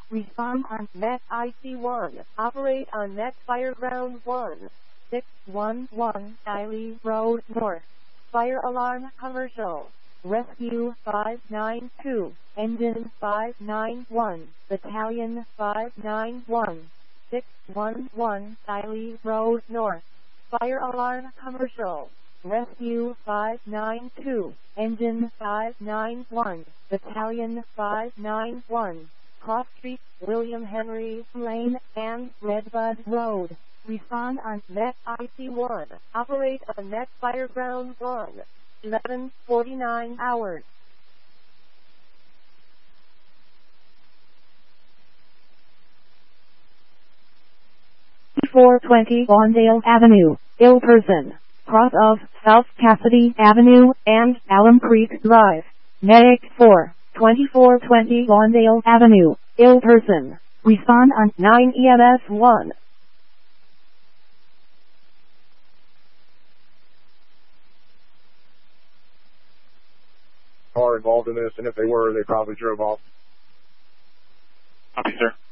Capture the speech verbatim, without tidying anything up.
Respond on Met I C one. Operate on Met Fireground one. six one one Diley Road North. Fire alarm commercial. Rescue five nine two. Engine five nine one. Battalion five nine one. six one one Diley Road North. Fire alarm commercial. Rescue five nine two. Engine five nine one. Battalion five nine one. Cross Street, William Henry Lane, and Redbud Road. Respond on Met I C one. Operate on Met Fireground one. eleven forty-nine hours. four twenty Lawndale Avenue, ill person. Cross of South Cassidy Avenue and Alum Creek Drive. Medic four, twenty-four twenty Lawndale Avenue, ill person. Respond on nine E M S one. Are involved in this, and if they were, they probably drove off. Copy, sir.